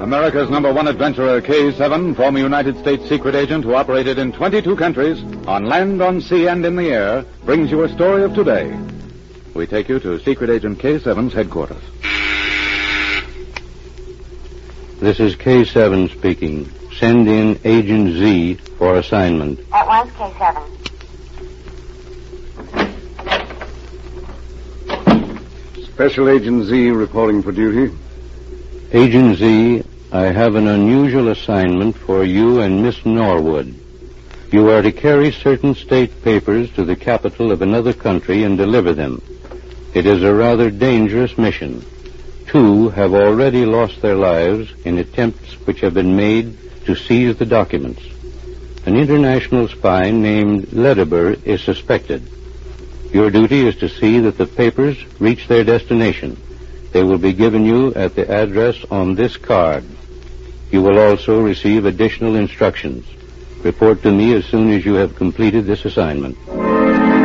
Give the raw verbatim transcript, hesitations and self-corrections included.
America's number one adventurer, K seven, former United States secret agent who operated in twenty-two countries, on land, on sea, and in the air, brings you a story of today. We take you to Secret Agent K seven's headquarters. This is K seven speaking. Send in Agent Z for assignment. At once, K seven. Special Agent Z reporting for duty. Agent Z, I have an unusual assignment for you and Miss Norwood. You are to carry certain state papers to the capital of another country and deliver them. It is a rather dangerous mission. Two have already lost their lives in attempts which have been made to seize the documents. An international spy named Lediber is suspected. Your duty is to see that the papers reach their destination. They will be given you at the address on this card. You will also receive additional instructions. Report to me as soon as you have completed this assignment.